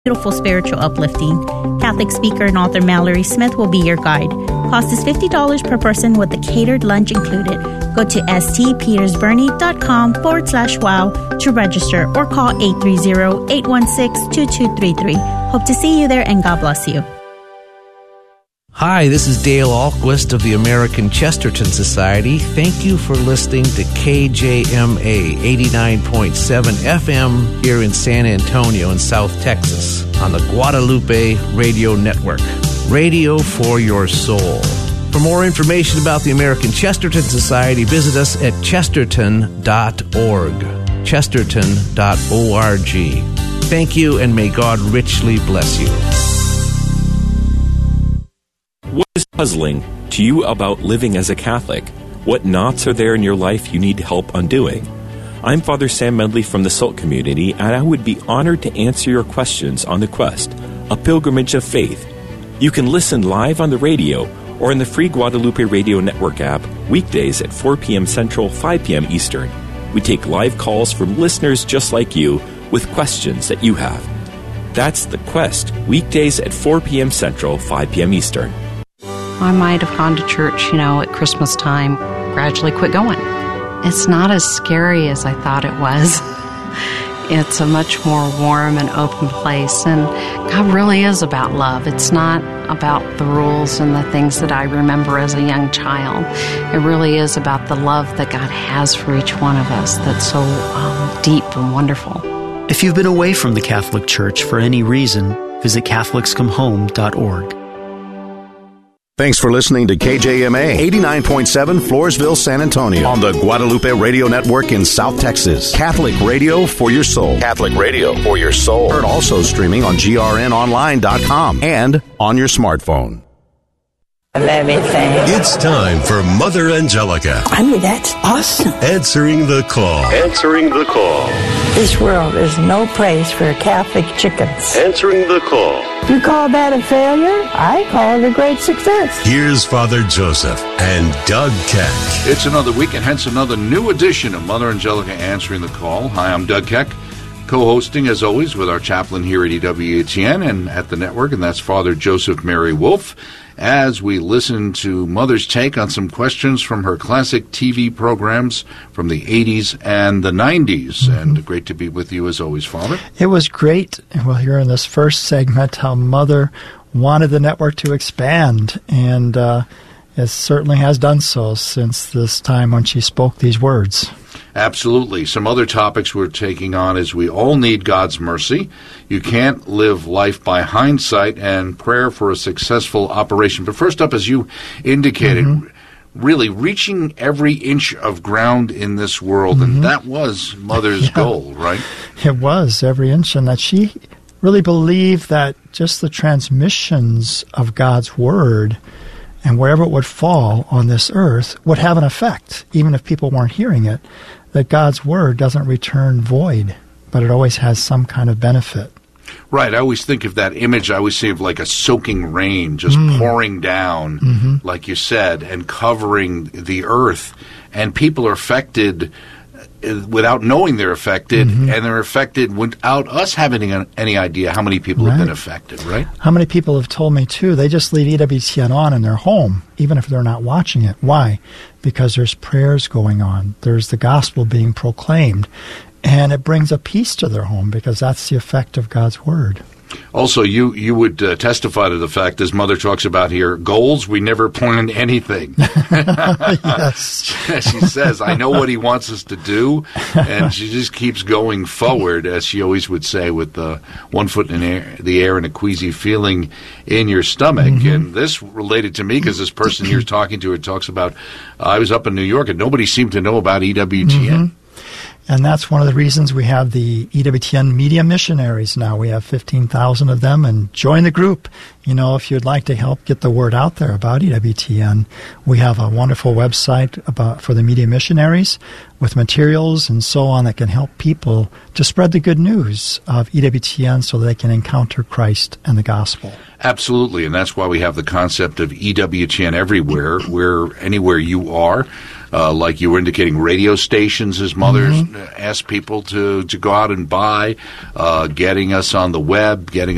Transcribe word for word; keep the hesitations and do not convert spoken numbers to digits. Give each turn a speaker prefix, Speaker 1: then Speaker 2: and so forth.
Speaker 1: beautiful spiritual uplifting. Catholic speaker and author Mallory Smith will be your guide. Cost is fifty dollars per person with the catered lunch included. Go to stpetersburney.com forward slash wow to register or call eight three zero, eight one six, two two three three. Hope to see you there and God bless you.
Speaker 2: Hi, this is Dale Ahlquist of the American Chesterton Society. Thank you for listening to K J M A eighty-nine point seven F M here in San Antonio in South Texas on the Guadalupe Radio Network. Radio for your soul. For more information about the American Chesterton Society, visit us at chesterton dot org. chesterton dot org. Thank you, and may God richly bless you.
Speaker 3: What is puzzling to you about living as a Catholic? What knots are there in your life you need help undoing? I'm Father Sam Medley from the Salt Community, and I would be honored to answer your questions on The Quest, a pilgrimage of faith. You can listen live on the radio or in the free Guadalupe Radio Network app weekdays at four p.m. Central, five p.m. Eastern. We take live calls from listeners just like you with questions that you have. That's The Quest, weekdays at four p.m. Central, five p.m. Eastern.
Speaker 4: I might have gone to church, you know, at Christmas time, gradually quit going. It's not as scary as I thought it was. It's a much more warm and open place, and God really is about love. It's not about the rules and the things that I remember as a young child. It really is about the love that God has for each one of us that's so um, deep and wonderful.
Speaker 5: If you've been away from the Catholic Church for any reason, visit catholics come home dot org.
Speaker 6: Thanks for listening to K J M A eighty-nine point seven Floresville, San Antonio on the Guadalupe Radio Network in South Texas. Catholic radio for your soul. Catholic radio for your soul. Heard also streaming on G R N online dot com and on your smartphone.
Speaker 7: Everything.
Speaker 8: It's time for Mother Angelica.
Speaker 7: I mean, that's awesome.
Speaker 8: Answering the call. Answering the call.
Speaker 7: This world is no place for Catholic chickens.
Speaker 8: Answering the call.
Speaker 7: You call that a failure? I call it a great success.
Speaker 8: Here's Father Joseph and Doug Keck.
Speaker 9: It's another week and hence another new edition of Mother Angelica Answering the Call. Hi, I'm Doug Keck, co-hosting as always with our chaplain here at E W H N and at the network, and that's Father Joseph Mary Wolf, as we listen to Mother's take on some questions from her classic T V programs from the eighties and the nineties. Mm-hmm. And great to be with you as always, Father.
Speaker 10: It was great. We'll hear in this first segment how Mother wanted the network to expand, and uh, it certainly has done so since this time when she spoke these words.
Speaker 9: Absolutely. Some other topics we're taking on is we all need God's mercy. You can't live life by hindsight, and prayer for a successful operation. But first up, as you indicated, mm-hmm. really reaching every inch of ground in this world, mm-hmm. and that was Mother's yeah. goal, right?
Speaker 10: It was, every inch, and that she really believed that just the transmissions of God's Word and wherever it would fall on this earth would have an effect, even if people weren't hearing it, that God's Word doesn't return void, but it always has some kind of benefit.
Speaker 9: Right. I always think of that image, I always see of like a soaking rain just
Speaker 10: mm.
Speaker 9: pouring down, mm-hmm. like you said, and covering the earth. And people are affected without knowing they're affected, mm-hmm. and they're affected without us having any idea how many people right. have been affected, right?
Speaker 10: How many people have told me, too, they just leave E W T N on in their home, even if they're not watching it. Why? Because there's prayers going on. There's the gospel being proclaimed. And it brings a peace to their home because that's the effect of God's Word.
Speaker 9: Also, you, you would uh, testify to the fact, as Mother talks about here, goals, we never planned anything.
Speaker 10: Yes.
Speaker 9: She says, I know what he wants us to do, and she just keeps going forward, as she always would say, with uh, one foot in air, the air and a queasy feeling in your stomach. Mm-hmm. And this related to me because this person you're talking to, it talks about, uh, I was up in New York, and nobody seemed to know about E W T N.
Speaker 10: Mm-hmm. And that's one of the reasons we have the E W T N Media Missionaries now. We have fifteen thousand of them, and join the group. You know, if you'd like to help get the word out there about E W T N, we have a wonderful website about for the Media Missionaries with materials and so on that can help people to spread the good news of E W T N so they can encounter Christ and the gospel.
Speaker 9: Absolutely, and that's why we have the concept of E W T N everywhere, where anywhere you are. Uh, like you were indicating, radio stations, as Mother mm-hmm. asked people to, to go out and buy, uh, getting us on the web, getting